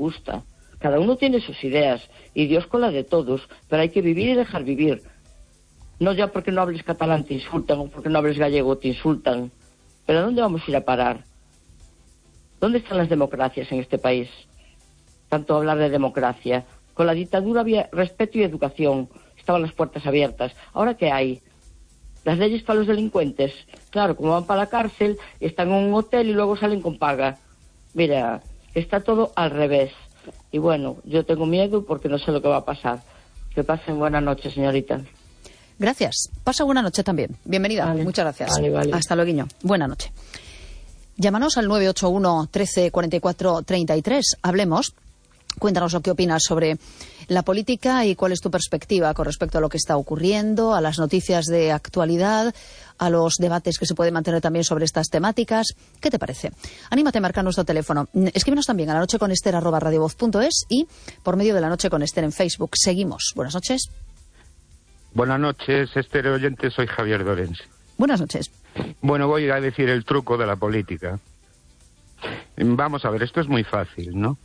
gusta. Cada uno tiene sus ideas y Dios con la de todos, pero hay que vivir y dejar vivir. No ya porque no hables catalán te insultan o porque no hables gallego te insultan. ¿Pero a dónde vamos a ir a parar? ¿Dónde están las democracias en este país? Tanto hablar de democracia. Con la dictadura había respeto y educación. Estaban las puertas abiertas. ¿Ahora qué hay? Las leyes para los delincuentes. Claro, como van para la cárcel, están en un hotel y luego salen con paga. Mira, está todo al revés. Y bueno, yo tengo miedo porque no sé lo que va a pasar. Que pasen buena noche, señorita. Gracias. Pasa buena noche también. Bienvenida. Vale. Muchas gracias. Vale. Hasta luego. Buena noche. Llámanos al 981 13 44 33. Hablemos. Cuéntanos lo que opinas sobre la política y cuál es tu perspectiva con respecto a lo que está ocurriendo, a las noticias de actualidad, a los debates que se pueden mantener también sobre estas temáticas. ¿Qué te parece? Anímate a marcar nuestro teléfono. Escríbenos también a lanocheconester@radiovoz.es y por medio de La Noche con Ester en Facebook. Seguimos. Buenas noches. Buenas noches, Ester oyente, soy Javier Dorense. Buenas noches. Bueno, voy a decir el truco de la política. Vamos a ver, esto es muy fácil, ¿no?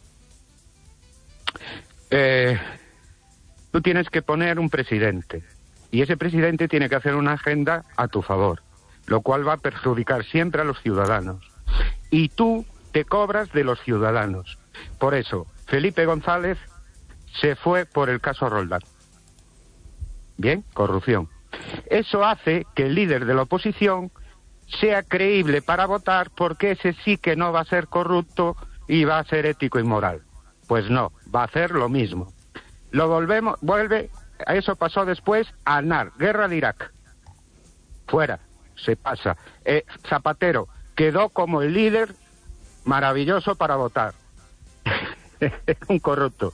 Tú tienes que poner un presidente y ese presidente tiene que hacer una agenda a tu favor, lo cual va a perjudicar siempre a los ciudadanos. Y tú te cobras de los ciudadanos. Por eso, Felipe González se fue por el caso Roldán. Bien, corrupción. Eso hace que el líder de la oposición sea creíble para votar porque ese sí que no va a ser corrupto y va a ser ético y moral. Pues no, va a hacer lo mismo. Vuelve, eso pasó después a Aznar, guerra de Irak. Fuera, se pasa. Zapatero quedó como el líder maravilloso para votar. Un corrupto.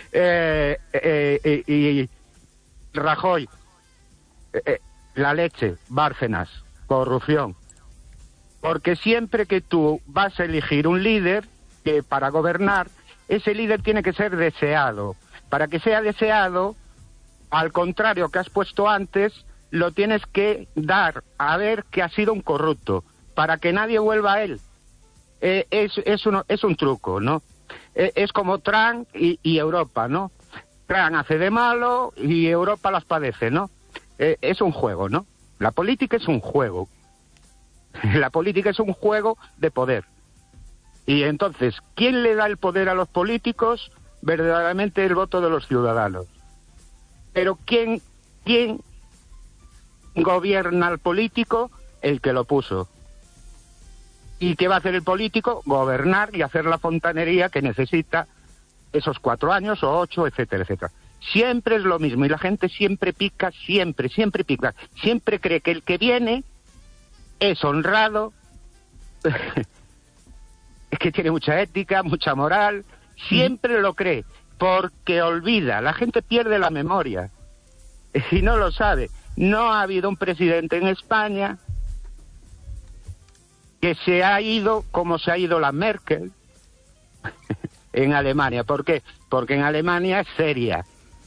Y Rajoy, la leche, Bárcenas, corrupción. Porque siempre que tú vas a elegir un líder que para gobernar, ese líder tiene que ser deseado. Para que sea deseado, al contrario que has puesto antes, lo tienes que dar a ver que ha sido un corrupto, para que nadie vuelva a él. Es un truco, ¿no? Es como Trump y Europa, ¿no? Trump hace de malo y Europa las padece, ¿no? Es un juego, ¿no? La política es un juego. La política es un juego de poder. Y entonces, ¿quién le da el poder a los políticos? Verdaderamente el voto de los ciudadanos. Pero ¿quién gobierna al político? El que lo puso. ¿Y qué va a hacer el político? Gobernar y hacer la fontanería que necesita esos 4 años o 8, etcétera, etcétera. Siempre es lo mismo y la gente siempre pica, siempre pica. Siempre cree que el que viene es honrado, es que tiene mucha ética, mucha moral, siempre lo cree, porque olvida, la gente pierde la memoria, y no lo sabe. No ha habido un presidente en España que se ha ido como se ha ido la Merkel en Alemania. ¿Por qué? Porque en Alemania es seria,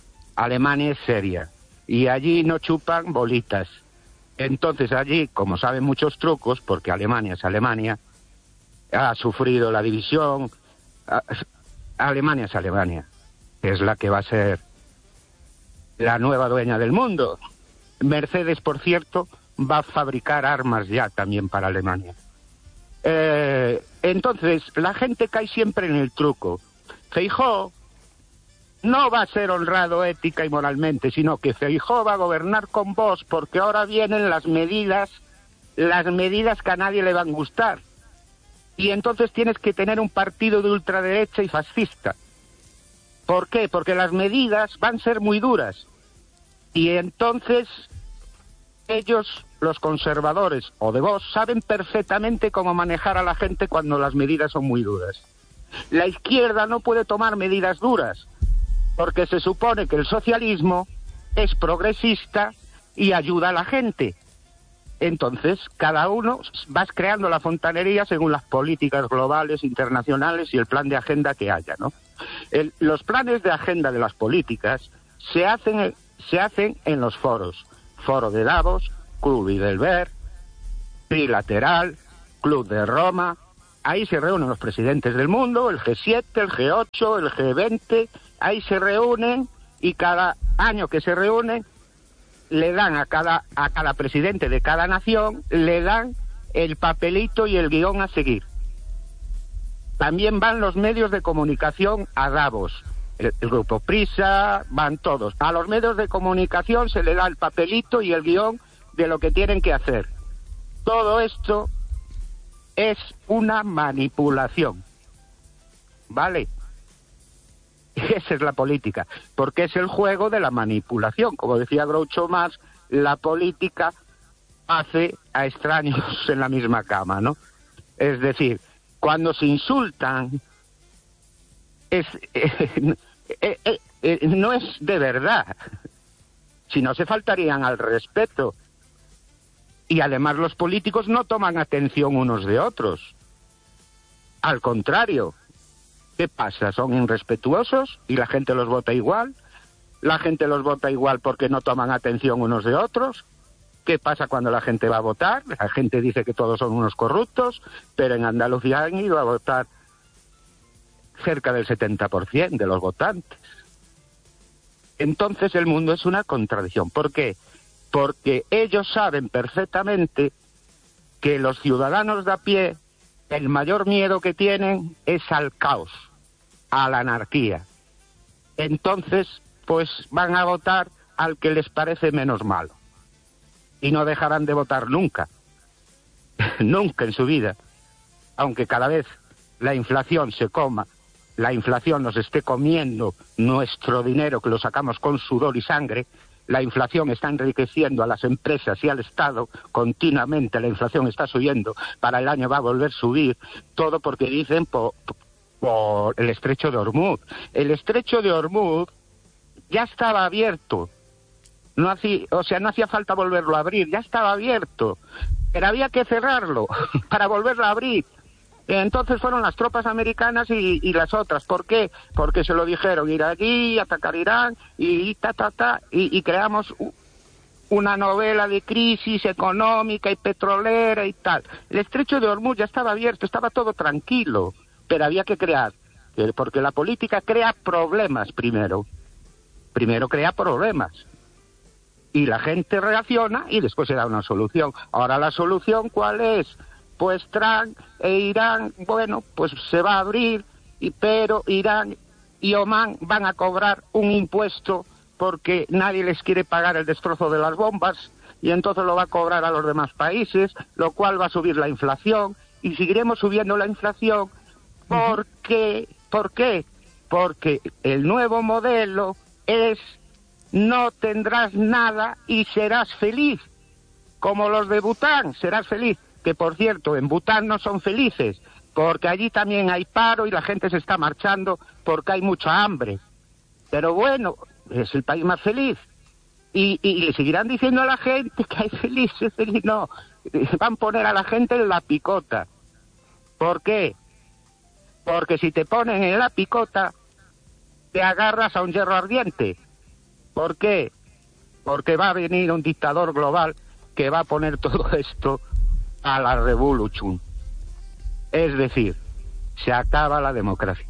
y allí no chupan bolitas. Entonces allí, como saben muchos trucos, porque Alemania es Alemania, ha sufrido la división. Alemania es Alemania, es la que va a ser la nueva dueña del mundo. Mercedes, por cierto, va a fabricar armas ya también para Alemania. Entonces, la gente cae siempre en el truco. Feijóo no va a ser honrado ética y moralmente, sino que Feijóo va a gobernar con vos, porque ahora vienen las medidas que a nadie le van a gustar. Y entonces tienes que tener un partido de ultraderecha y fascista. ¿Por qué? Porque las medidas van a ser muy duras. Y entonces ellos, los conservadores o de Vox, saben perfectamente cómo manejar a la gente cuando las medidas son muy duras. La izquierda no puede tomar medidas duras, porque se supone que el socialismo es progresista y ayuda a la gente. Entonces, cada uno vas creando la fontanería según las políticas globales, internacionales y el plan de agenda que haya, ¿no? Los planes de agenda de las políticas se hacen en los foros. Foro de Davos, Club Bilderberg, Trilateral, Club de Roma, ahí se reúnen los presidentes del mundo, el G7, el G8, el G20, ahí se reúnen y cada año que se reúnen le dan a cada presidente de cada nación, le dan el papelito y el guión a seguir. También van los medios de comunicación a Davos, el grupo Prisa, van todos. A los medios de comunicación se le da el papelito y el guión de lo que tienen que hacer. Todo esto es una manipulación, ¿vale? Esa es la política, porque es el juego de la manipulación. Como decía Groucho Marx, la política hace a extraños en la misma cama, ¿no? Es decir, cuando se insultan, no es de verdad, si no se faltarían al respeto. Y además los políticos no toman atención unos de otros. Al contrario, ¿qué pasa? ¿Son irrespetuosos y la gente los vota igual? ¿La gente los vota igual porque no toman atención unos de otros? ¿Qué pasa cuando la gente va a votar? La gente dice que todos son unos corruptos, pero en Andalucía han ido a votar cerca del 70% de los votantes. Entonces el mundo es una contradicción. ¿Por qué? Porque ellos saben perfectamente que los ciudadanos de a pie, el mayor miedo que tienen es al caos, a la anarquía. Entonces, pues van a votar al que les parece menos malo. Y no dejarán de votar nunca, nunca en su vida, aunque cada vez la inflación la inflación nos esté comiendo nuestro dinero que lo sacamos con sudor y sangre. La inflación está enriqueciendo a las empresas y al Estado continuamente, la inflación está subiendo, para el año va a volver a subir, todo porque dicen por el estrecho de Hormuz. El estrecho de Hormuz ya estaba abierto, no hacía falta volverlo a abrir, ya estaba abierto, pero había que cerrarlo para volverlo a abrir. Entonces fueron las tropas americanas y las otras. ¿Por qué? Porque se lo dijeron, ir allí, atacar Irán, y creamos una novela de crisis económica y petrolera y tal. El estrecho de Hormuz ya estaba abierto, estaba todo tranquilo, pero había que crear, porque la política crea problemas primero. Primero crea problemas. Y la gente reacciona y después se da una solución. Ahora, ¿la solución cuál es? Pues Trump e Irán, bueno, pues se va a abrir, pero Irán y Omán van a cobrar un impuesto porque nadie les quiere pagar el destrozo de las bombas y entonces lo va a cobrar a los demás países, lo cual va a subir la inflación y seguiremos subiendo la inflación. ¿Por qué? Porque el nuevo modelo es no tendrás nada y serás feliz, como los de Bután, serás feliz. Que por cierto, en Bután no son felices, porque allí también hay paro y la gente se está marchando porque hay mucha hambre. Pero bueno, es el país más feliz. Y le seguirán diciendo a la gente que hay felices, no, van a poner a la gente en la picota. ¿Por qué? Porque si te ponen en la picota, te agarras a un hierro ardiente. ¿Por qué? Porque va a venir un dictador global que va a poner todo esto a la revolución. Es decir, se acaba la democracia.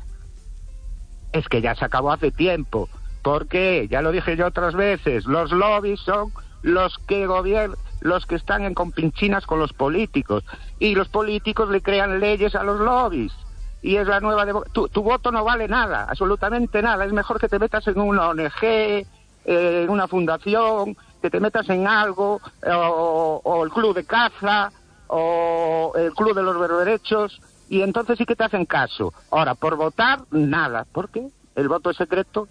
Es que ya se acabó hace tiempo. ¿Por qué? Ya lo dije yo otras veces, los lobbies son los que gobiernan, los que están en compinchinas con los políticos, y los políticos le crean leyes a los lobbies. Y es la nueva tu voto no vale nada, absolutamente nada. Es mejor que te metas en una ONG, en una fundación, que te metas en algo, o el club de caza, o el club de los berberechos, y entonces sí que te hacen caso. Ahora, por votar, nada. ¿Por qué? ¿El voto es secreto?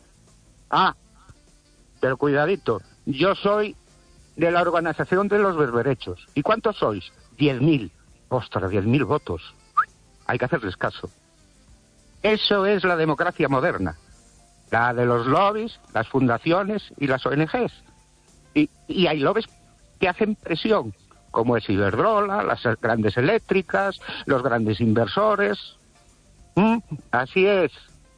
Pero cuidadito, yo soy de la organización de los berberechos. ¿Y cuántos sois? 10.000. Ostras, 10.000 votos. Hay que hacerles caso. Eso es la democracia moderna. La de los lobbies, las fundaciones y las ONGs. Y hay lobbies que hacen presión, como es Iberdrola, las grandes eléctricas, los grandes inversores. Así es.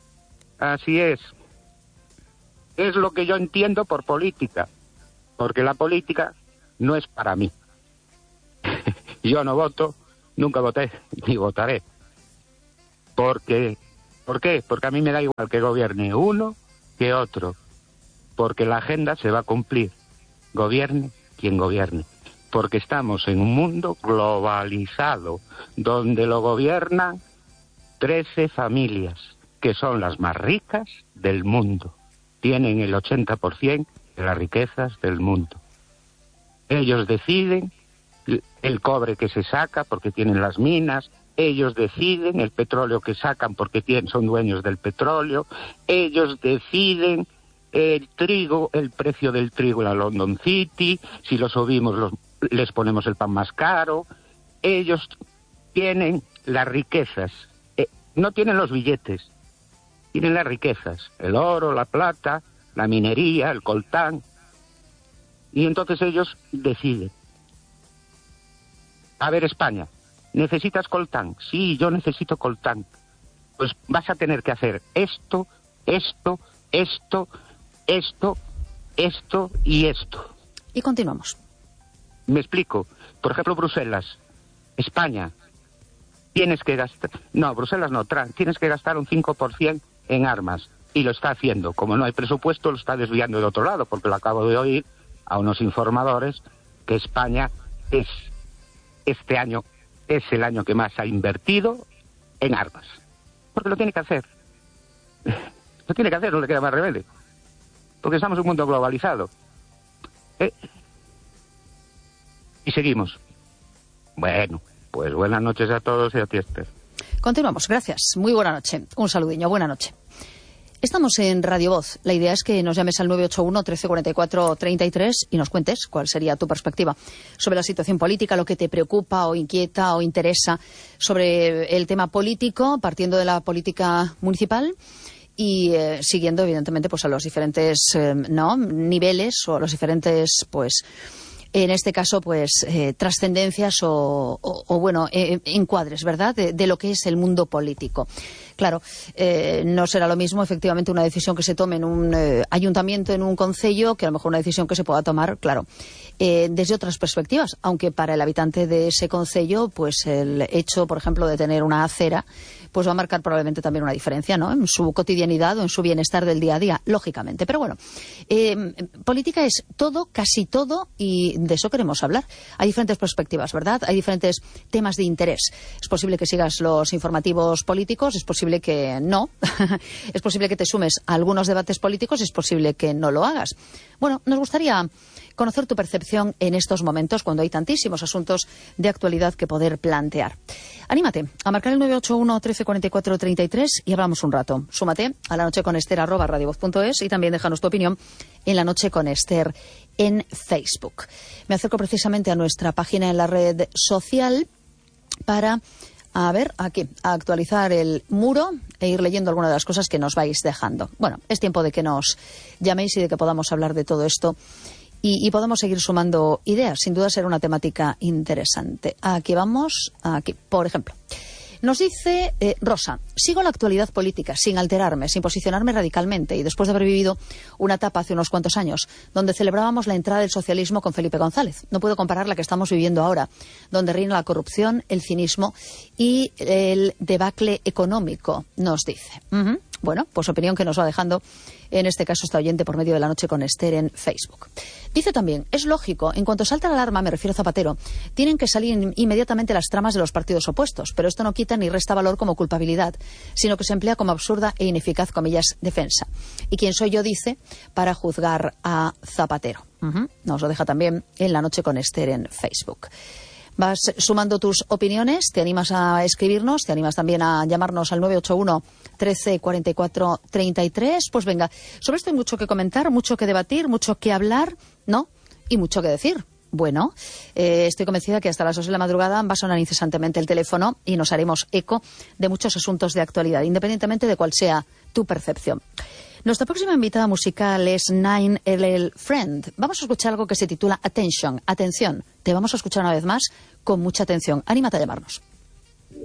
Es lo que yo entiendo por política, porque la política no es para mí. Yo no voto, nunca voté, ni votaré. ¿Por qué? Porque a mí me da igual que gobierne uno que otro, porque la agenda se va a cumplir, gobierne quien gobierne, porque estamos en un mundo globalizado, donde lo gobiernan 13 familias, que son las más ricas del mundo, tienen el 80% de las riquezas del mundo. Ellos deciden el cobre que se saca porque tienen las minas, ellos deciden el petróleo que sacan porque son dueños del petróleo, ellos deciden el trigo, el precio del trigo en la London City, si lo subimos les ponemos el pan más caro. Ellos tienen las riquezas, no tienen los billetes, tienen las riquezas, el oro, la plata, la minería, el coltán, y entonces ellos deciden. A ver, España, ¿necesitas coltán? Sí, yo necesito coltán. Pues vas a tener que hacer esto, esto, esto, esto, esto y esto. Y continuamos. Me explico. Por ejemplo, Bruselas, España, tienes que gastar... No, Bruselas no, tienes que gastar un 5% en armas. Y lo está haciendo. Como no hay presupuesto, lo está desviando de otro lado, porque lo acabo de oír a unos informadores que España este año es el año que más ha invertido en armas. Porque lo tiene que hacer. Lo tiene que hacer, no le queda más remedio. Porque estamos en un mundo globalizado. Y seguimos. Bueno, pues buenas noches a todos y a ti, Esther. Continuamos, gracias. Muy buena noche. Un saludiño, buena noche. Estamos en Radio Voz. La idea es que nos llames al 981 1344 33 y nos cuentes cuál sería tu perspectiva sobre la situación política, lo que te preocupa o inquieta o interesa sobre el tema político, partiendo de la política municipal y siguiendo, evidentemente, pues a los diferentes niveles o a los diferentes, pues, en este caso, pues, trascendencias o encuadres, ¿verdad?, de lo que es el mundo político. Claro, no será lo mismo, efectivamente, una decisión que se tome en un ayuntamiento, en un concello, que a lo mejor una decisión que se pueda tomar, claro, desde otras perspectivas, aunque para el habitante de ese concello, pues el hecho, por ejemplo, de tener una acera, pues va a marcar probablemente también una diferencia, ¿no?, en su cotidianidad o en su bienestar del día a día, lógicamente. Pero bueno, política es todo, casi todo, y de eso queremos hablar. Hay diferentes perspectivas, ¿verdad? Hay diferentes temas de interés. Es posible que sigas los informativos políticos, es posible que no. Es posible que te sumes a algunos debates políticos, es posible que no lo hagas. Bueno, nos gustaría conocer tu percepción en estos momentos cuando hay tantísimos asuntos de actualidad que poder plantear. Anímate a marcar el 981 1344 33 y hablamos un rato. Súmate a La Noche con Esther @radiovoz.es y también déjanos tu opinión en La Noche con Esther en Facebook. Me acerco precisamente a nuestra página en la red social para a actualizar el muro e ir leyendo algunas de las cosas que nos vais dejando. Bueno, es tiempo de que nos llaméis y de que podamos hablar de todo esto y podamos seguir sumando ideas. Sin duda será una temática interesante. Aquí vamos, aquí, por ejemplo. Nos dice Rosa, sigo la actualidad política sin alterarme, sin posicionarme radicalmente y después de haber vivido una etapa hace unos cuantos años donde celebrábamos la entrada del socialismo con Felipe González. No puedo comparar la que estamos viviendo ahora, donde reina la corrupción, el cinismo y el debacle económico, nos dice. Bueno, pues opinión que nos va dejando, en este caso, esta oyente por medio de La Noche con Esther en Facebook. Dice también, es lógico, en cuanto salta la alarma, me refiero a Zapatero, tienen que salir inmediatamente las tramas de los partidos opuestos, pero esto no quita ni resta valor como culpabilidad, sino que se emplea como absurda e ineficaz, comillas, defensa. ¿Y quién soy yo, dice, para juzgar a Zapatero? Nos lo deja también en La Noche con Esther en Facebook. Vas sumando tus opiniones, te animas a escribirnos, te animas también a llamarnos al 981 13 44 33. Pues venga, sobre esto hay mucho que comentar, mucho que debatir, mucho que hablar, ¿no? Y mucho que decir. Bueno, estoy convencida que hasta las 2 de la madrugada va a sonar incesantemente el teléfono y nos haremos eco de muchos asuntos de actualidad, independientemente de cuál sea tu percepción. Nuestra próxima invitada musical es 9LL Friend. Vamos a escuchar algo que se titula Attention. Atención. Te vamos a escuchar una vez más con mucha atención. Anímate a llamarnos.